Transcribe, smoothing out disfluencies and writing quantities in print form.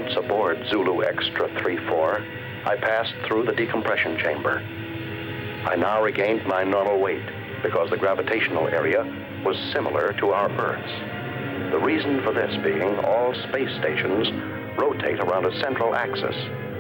Once aboard Zulu Extra 34, I passed through the decompression chamber. I now regained my normal weight because the gravitational area was similar to our Earth's. The reason for this being all space stations rotate around a central axis,